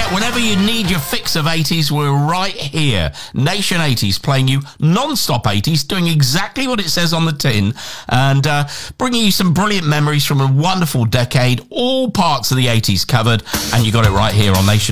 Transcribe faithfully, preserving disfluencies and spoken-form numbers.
whenever you need your fix of eighties, we're right here. Nation eighties, playing you non-stop eighties, doing exactly what it says on the tin, and uh, bringing you some brilliant memories from a wonderful decade, all parts of the eighties covered, and you got it right here on Nation